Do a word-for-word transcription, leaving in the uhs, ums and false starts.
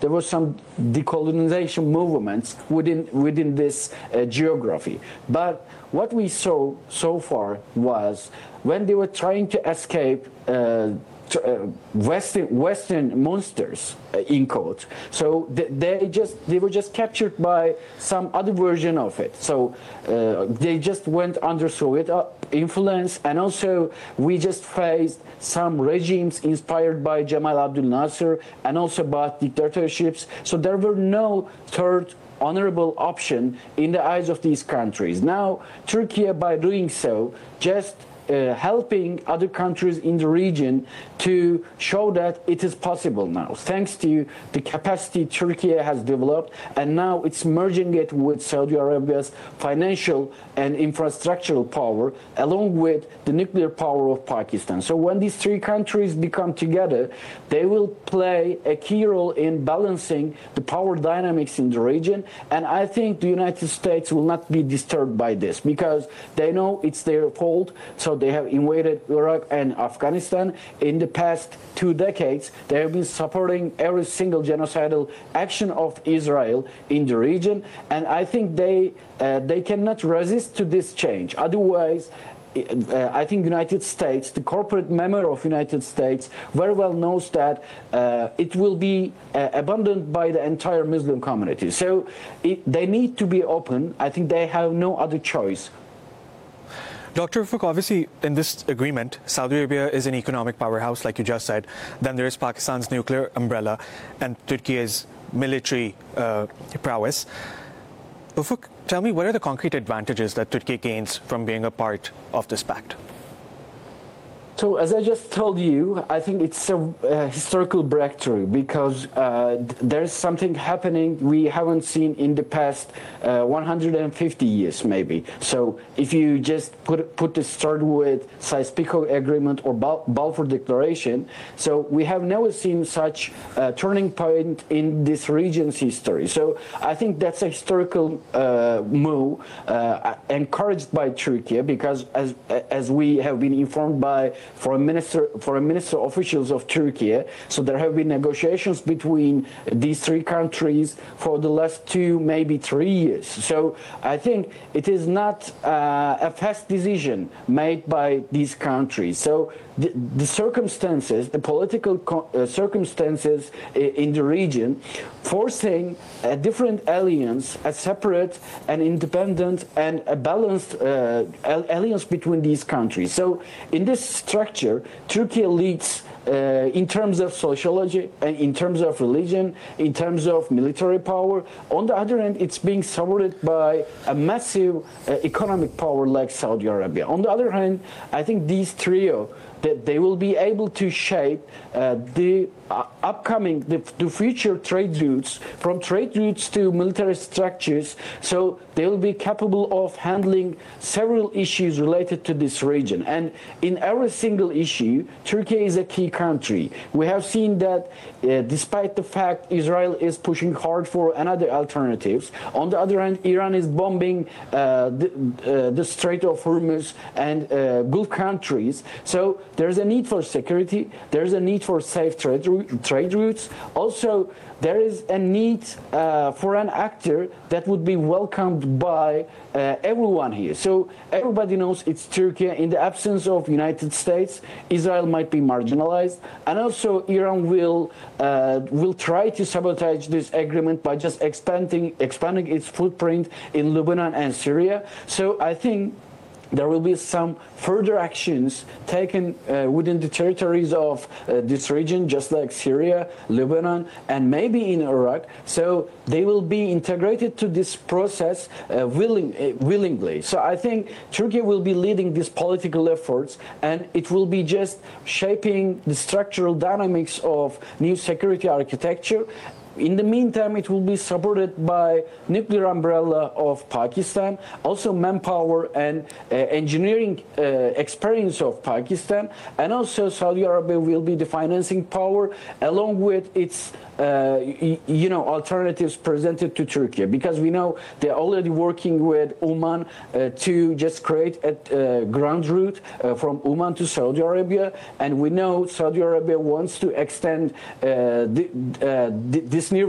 there was some decolonization movements within within this uh, geography. But what we saw so far was when they were trying to escape uh, Uh, Western Western monsters, uh, in quotes. So th they just they were just captured by some other version of it. So uh, they just went under Soviet uh, influence, and also we just faced some regimes inspired by Jamal Abdel Nasser and also by dictatorships. So there were no third honorable option in the eyes of these countries. Now Turkey, by doing so, just Uh, helping other countries in the region to show that it is possible now, thanks to the capacity Turkey has developed, and now it's merging it with Saudi Arabia's financial and infrastructural power, along with the nuclear power of Pakistan. So when these three countries become together, they will play a key role in balancing the power dynamics in the region, and I think the United States will not be disturbed by this, because they know it's their fault. So they have invaded Iraq and Afghanistan. In the past two decades, they have been supporting every single genocidal action of Israel in the region, and I think they uh, they cannot resist to this change. Otherwise, Uh, I think United States, the corporate member of United States, very well knows that uh, it will be uh, abandoned by the entire Muslim community. So it, they need to be open. I think they have no other choice. Doctor Ufuk, obviously, in this agreement, Saudi Arabia is an economic powerhouse, like you just said. Then there is Pakistan's nuclear umbrella and Turkey's military uh, prowess. Ufuk, tell me, what are the concrete advantages that Turkey gains from being a part of this pact? So, as I just told you, I think it's a uh, historical breakthrough, because uh, there's something happening we haven't seen in the past uh, one hundred fifty years, maybe. So, if you just put put this start with Sykes-Picot Agreement or Bal Balfour Declaration, so we have never seen such a turning point in this region's history. So, I think that's a historical uh, move, uh, encouraged by Turkey, because as as we have been informed by foreign minister foreign minister officials of Turkey, so there have been negotiations between these three countries for the last two, maybe three years. So I think it is not uh, a fast decision made by these countries. So the, the circumstances, the political co uh, circumstances in the region, forcing a different alliance, a separate and independent and a balanced uh, alliance between these countries. So in this structure, Turkey leads Uh, in terms of sociology, and in terms of religion, in terms of military power. On the other hand, it's being supported by a massive uh, economic power like Saudi Arabia. On the other hand, I think these trio, that they will be able to shape uh, the uh, upcoming, the, the future trade routes, from trade routes to military structures, so they will be capable of handling several issues related to this region. And in every single issue, Turkey is a key country. We have seen that uh, despite the fact Israel is pushing hard for another alternatives, on the other hand, Iran is bombing uh, the, uh, the Strait of Hormuz and uh, Gulf countries. So there's a need for security, there's a need for safe trade, trade routes. Also, there is a need uh, for an actor that would be welcomed by uh, everyone here. So everybody knows it's Turkey. In the absence of United States, Israel might be marginalized, and also Iran will uh, will try to sabotage this agreement by just expanding expanding its footprint in Lebanon and Syria. So I think there will be some further actions taken uh, within the territories of uh, this region, just like Syria, Lebanon, and maybe in Iraq. So they will be integrated to this process uh, willing, uh, willingly. So I think Turkey will be leading these political efforts, and it will be just shaping the structural dynamics of new security architecture. In the meantime, it will be supported by nuclear umbrella of Pakistan, also manpower and uh, engineering uh, experience of Pakistan, and also Saudi Arabia will be the financing power along with its uh, you know, alternatives presented to Turkey, because we know they're already working with Oman uh, to just create a uh, ground route uh, from Oman to Saudi Arabia, and we know Saudi Arabia wants to extend uh, the, uh, this near